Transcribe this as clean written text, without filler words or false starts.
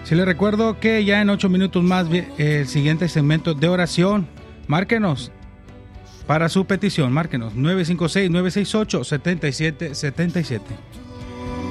Si les recuerdo que ya en 8 minutos más el siguiente segmento de oración. Márquenos para su petición. Márquenos 956-968-7777.